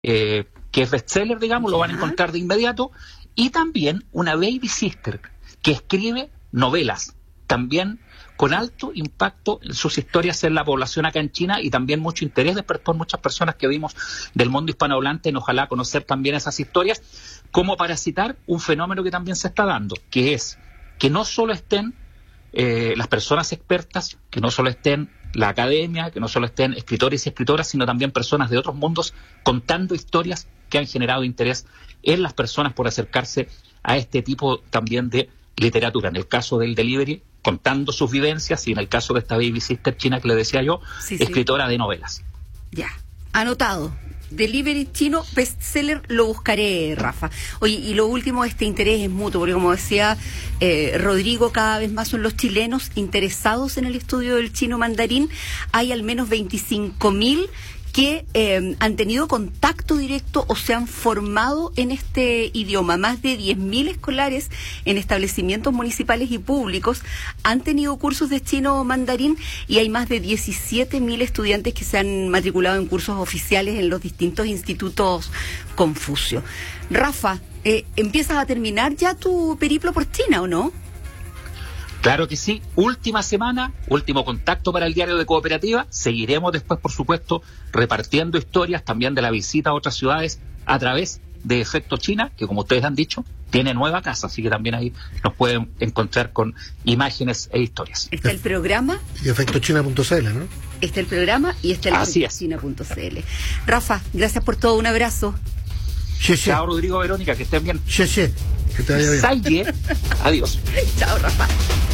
que es bestseller, digamos, lo van a encontrar de inmediato, y también una baby sister que escribe novelas, también con alto impacto en sus historias en la población acá en China, y también mucho interés por muchas personas que vimos del mundo hispanohablante, en ojalá conocer también esas historias, como para citar un fenómeno que también se está dando, que es que no solo estén las personas expertas, que no solo estén la academia, que no solo estén escritores y escritoras, sino también personas de otros mundos contando historias que han generado interés en las personas por acercarse a este tipo también de literatura. En el caso del delivery, contando sus vivencias, y en el caso de esta baby sister china que le decía yo, escritora de novelas. Ya, anotado. Delivery chino, bestseller, lo buscaré, Rafa. Oye, y lo último, este interés es mutuo, porque como decía Rodrigo, cada vez más son los chilenos interesados en el estudio del chino mandarín. Hay al menos 25.000 que han tenido contacto directo o se han formado en este idioma. Más de 10.000 escolares en establecimientos municipales y públicos han tenido cursos de chino mandarín, y hay más de 17.000 estudiantes que se han matriculado en cursos oficiales en los distintos institutos Confucio. Rafa, ¿empiezas a terminar ya tu periplo por China o no? Claro que sí, última semana, último contacto para el diario de Cooperativa. Seguiremos después, por supuesto, repartiendo historias también de la visita a otras ciudades a través de Efecto China, que como ustedes han dicho, tiene nueva casa, así que también ahí nos pueden encontrar con imágenes e historias. Está el programa. Y efectochina.cl, ¿no? Está el programa y está el efectochina.cl. Rafa, gracias por todo, un abrazo. Chao, Rodrigo, Verónica, que estén bien. Que te vaya bien. Adiós. Chao, Rafa.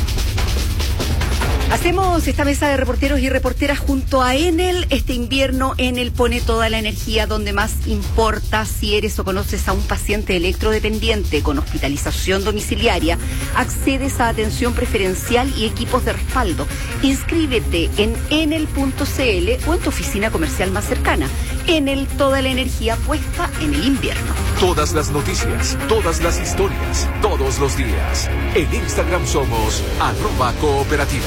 Hacemos esta mesa de reporteros y reporteras junto a Enel. Este invierno Enel pone toda la energía donde más importa. Si eres o conoces a un paciente electrodependiente con hospitalización domiciliaria, accedes a atención preferencial y equipos de respaldo. Inscríbete en enel.cl o en tu oficina comercial más cercana. Enel, toda la energía puesta en el invierno. Todas las noticias, todas las historias, todos los días. En Instagram somos @cooperativa.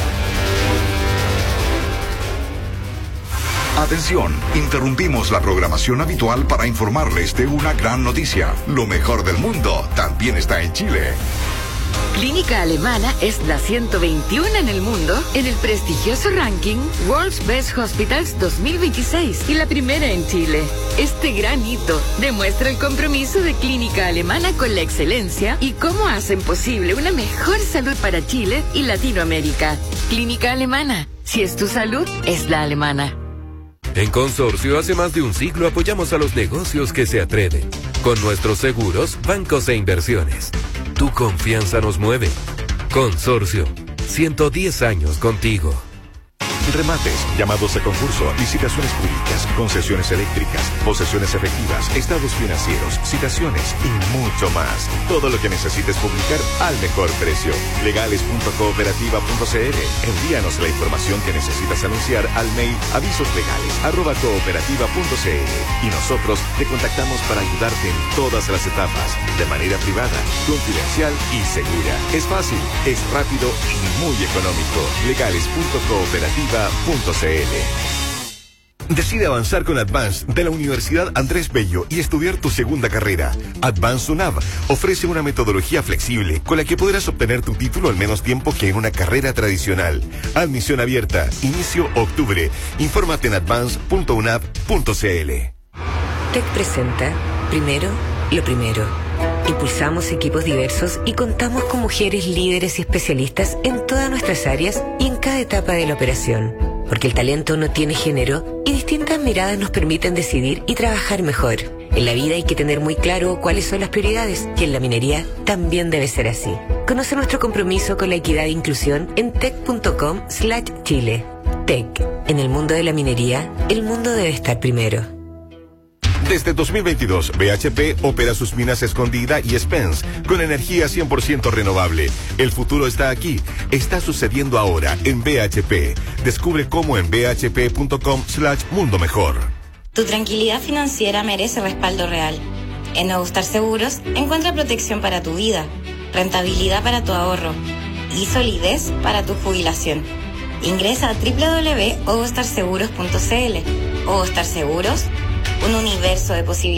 Atención, interrumpimos la programación habitual para informarles de una gran noticia. Lo mejor del mundo también está en Chile. Clínica Alemana es la 121 en el mundo en el prestigioso ranking World's Best Hospitals 2026 y la primera en Chile. Este gran hito demuestra el compromiso de Clínica Alemana con la excelencia y cómo hacen posible una mejor salud para Chile y Latinoamérica. Clínica Alemana, si es tu salud, es la alemana. En Consorcio, hace más de un siglo apoyamos a los negocios que se atreven. Con nuestros seguros, bancos e inversiones. Tu confianza nos mueve. Consorcio, 110 años contigo. Remates, llamados a concurso, licitaciones públicas, concesiones eléctricas, posesiones efectivas, estados financieros, citaciones y mucho más. Todo lo que necesites publicar al mejor precio. Legales.cooperativa.cl. Envíanos la información que necesitas anunciar al mail avisoslegales@cooperativa.cl y nosotros te contactamos para ayudarte en todas las etapas, de manera privada, confidencial y segura. Es fácil, es rápido y muy económico. Legales.cooperativa.cl. Decide avanzar con Advance de la Universidad Andrés Bello y estudiar tu segunda carrera. Advance UNAV ofrece una metodología flexible con la que podrás obtener tu título al menos tiempo que en una carrera tradicional. Admisión abierta. Inicio octubre. Infórmate en advance.unab.cl. TEC presenta Primero, lo primero. Impulsamos equipos diversos y contamos con mujeres líderes y especialistas en todas nuestras áreas y en cada etapa de la operación. Porque el talento no tiene género y distintas miradas nos permiten decidir y trabajar mejor. En la vida hay que tener muy claro cuáles son las prioridades y en la minería también debe ser así. Conoce nuestro compromiso con la equidad e inclusión en tec.com/Chile. TEC. En el mundo de la minería, el mundo debe estar primero. Desde 2022, BHP opera sus minas Escondida y Spence con energía 100% renovable. El futuro está aquí. Está sucediendo ahora en BHP. Descubre cómo en bhp.com/mundo mejor. Tu tranquilidad financiera merece respaldo real. En Nuevo Star Seguros encuentra protección para tu vida, rentabilidad para tu ahorro y solidez para tu jubilación. Ingresa a www.ovostarseguros.cl. Ovo Star Seguros, un universo de posibilidades.